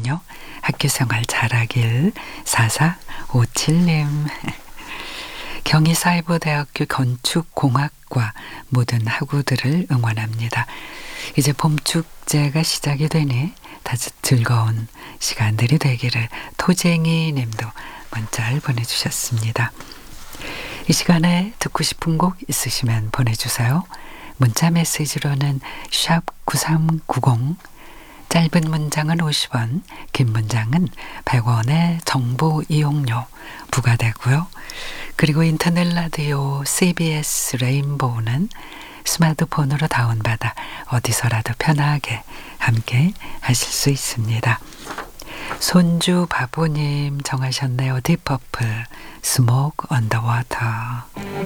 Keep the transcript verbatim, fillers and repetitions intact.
오늘은요, 학교생활 잘하길 사사오칠 님. 경희사회부대학교 건축공학과 모든 학우들을 응원합니다. 이제 봄축제가 시작이 되니 다시 즐거운 시간들이 되기를. 토쟁이 님도 문자를 보내주셨습니다. 이 시간에 듣고 싶은 곡 있으시면 보내주세요. 문자 메시지로는 샵 구삼구공, 짧은 문장은 오십 원, 긴 문장은 백 원의 정보 이용료 부과되고요. 그리고 인터넷 라디오 씨비에스 레인보우는 스마트폰으로 다운받아 어디서라도 편하게 함께 하실 수 있습니다. 손주 바보님 정하셨네요. 딥퍼플 스모크 언더 워터.